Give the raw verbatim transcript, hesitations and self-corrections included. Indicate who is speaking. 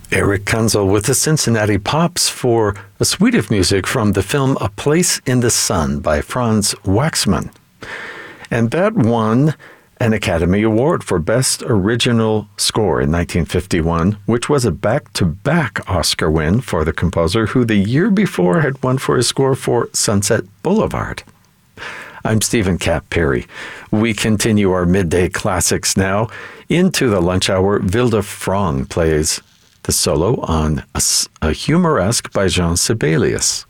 Speaker 1: Eric Kunzel with the Cincinnati Pops for a suite of music from the film A Place in the Sun by Franz Waxman. And that won an Academy Award for Best Original Score in nineteen fifty-one, which was a back-to-back Oscar win for the composer who the year before had won for his score for Sunset Boulevard. I'm Stephen Cap Perry. We continue our midday classics now. Into the lunch hour, Vilde Frang plays the solo on a, a Humoresque by Jean Sibelius.